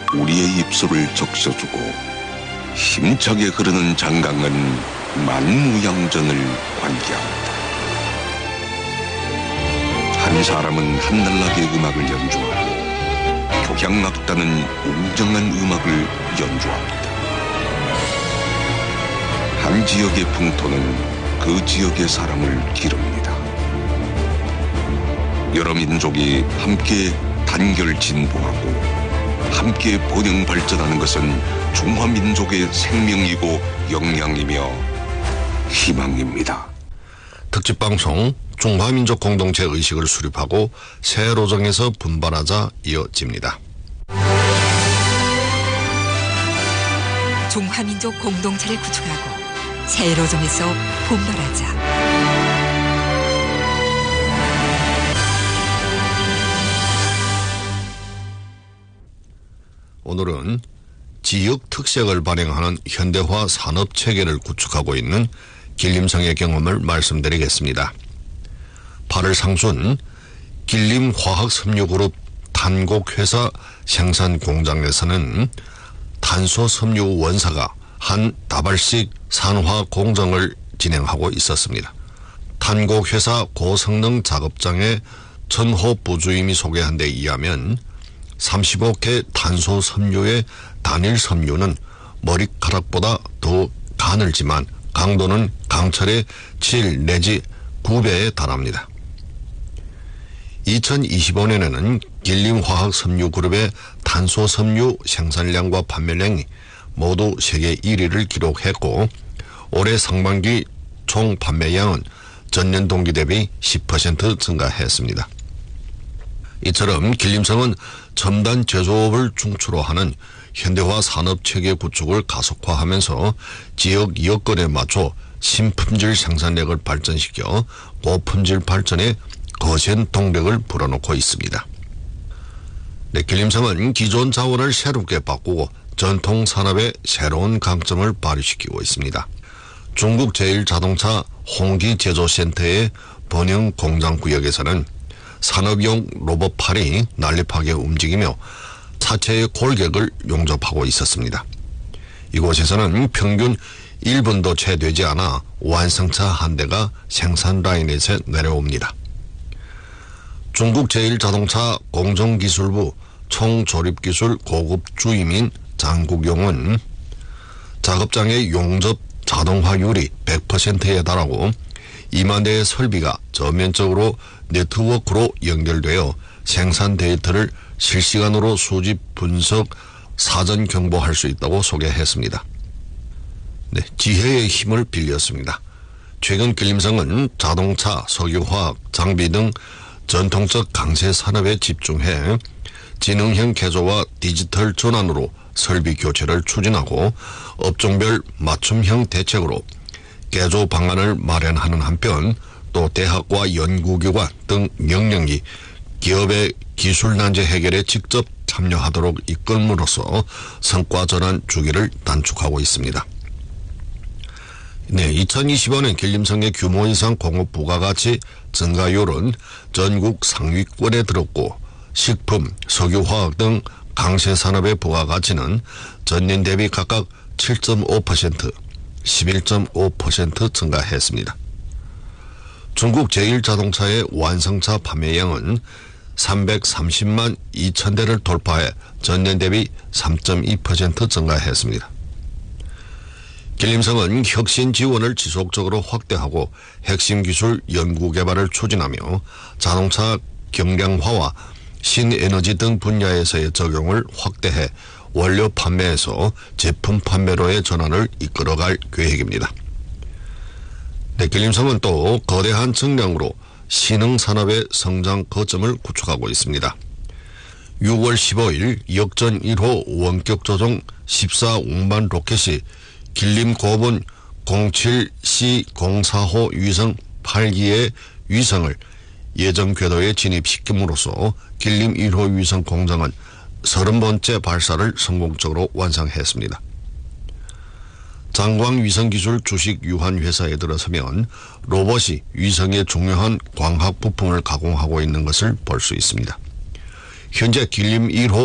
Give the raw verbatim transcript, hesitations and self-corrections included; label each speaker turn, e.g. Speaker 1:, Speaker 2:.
Speaker 1: 우리의 입술을 적셔주고 힘차게 흐르는 장강은 만무양전을 관계합니다. 한 사람은 한날나게 음악을 연주하고 교향악단은 웅장한 음악을 연주합니다. 한 지역의 풍토는 그 지역의 사람을 기릅니다. 여러 민족이 함께 단결 진보하고 함께 번영 발전하는 것은 중화민족의 생명이고 역량이며 희망입니다.
Speaker 2: 특집방송 중화민족 공동체 의식을 수립하고 새로 정해서 분발하자 이어집니다.
Speaker 3: 중화민족 공동체를 구축하고 새로 정해서 분발하자.
Speaker 2: 오늘은 지역 특색을 발행하는 현대화 산업체계를 구축하고 있는 길림성의 경험을 말씀드리겠습니다. 팔월 상순 길림화학섬유그룹 탄곡회사 생산공장에서는 탄소섬유 원사가 한 다발식 산화 공정을 진행하고 있었습니다. 탄곡회사 고성능 작업장의 전호 부주임이 소개한 데 의하면 삼십오 개 탄소 섬유의 단일 섬유는 머리카락보다 더 가늘지만 강도는 강철의 칠 내지 구 배에 달합니다. 이천이십오 년에는 길림화학섬유그룹의 탄소 섬유 생산량과 판매량이 모두 세계 일 위를 기록했고 올해 상반기 총 판매량은 전년 동기 대비 십 퍼센트 증가했습니다. 이처럼 길림성은 첨단 제조업을 중추로 하는 현대화 산업체계 구축을 가속화하면서 지역 여건에 맞춰 신품질 생산력을 발전시켜 고품질 발전에 거센 동력을 불어넣고 있습니다. 네, 길림성은 기존 자원을 새롭게 바꾸고 전통 산업의 새로운 강점을 발휘시키고 있습니다. 중국 제일자동차 홍기제조센터의 번영 공장구역에서는 산업용 로봇팔이 난립하게 움직이며 차체의 골격을 용접하고 있었습니다. 이곳에서는 평균 일 분도 채 되지 않아 완성차 한 대가 생산 라인에서 내려옵니다. 중국 제일자동차 공정기술부 총조립기술 고급 주임인 장국용은 작업장의 용접 자동화율이 백 퍼센트에 달하고 이만 대의 설비가 전면적으로 네트워크로 연결되어 생산 데이터를 실시간으로 수집, 분석, 사전 경보할 수 있다고 소개했습니다. 네, 지혜의 힘을 빌렸습니다. 최근 길림성은 자동차, 석유화학, 장비 등 전통적 강세 산업에 집중해 지능형 개조와 디지털 전환으로 설비 교체를 추진하고 업종별 맞춤형 대책으로 개조 방안을 마련하는 한편 또 대학과 연구기관 등 영역이 기업의 기술 난제 해결에 직접 참여하도록 이끌므로써 성과 전환 주기를 단축하고 있습니다. 네, 이천이십오 년 길림성의 규모 이상 공업 부가가치 증가율은 전국 상위권에 들었고 식품, 석유화학 등 강세 산업의 부가가치는 전년 대비 각각 칠 점 오 퍼센트, 십일 점 오 퍼센트 증가했습니다. 중국 제일자동차의 완성차 판매량은 삼백삼십만 이천 대를 돌파해 전년 대비 삼 점 이 퍼센트 증가했습니다. 길림성은 혁신 지원을 지속적으로 확대하고 핵심 기술 연구 개발을 추진하며 자동차 경량화와 신에너지 등 분야에서의 적용을 확대해 원료 판매에서 제품 판매로의 전환을 이끌어갈 계획입니다. 네, 길림성은 또 거대한 증량으로 신흥산업의 성장 거점을 구축하고 있습니다. 유월 십오일 역전 일 호 원격 조종 십사 운반 로켓이 길림고분 공칠 씨 공사 호 위성 팔 기의 위성을 예정 궤도에 진입시킴으로써 길림 일 호 위성 공장은 서른 번째 발사를 성공적으로 완성했습니다. 장광 위성기술 주식 유한회사에 들어서면 로봇이 위성의 중요한 광학 부품을 가공하고 있는 것을 볼 수 있습니다. 현재 길림 일 호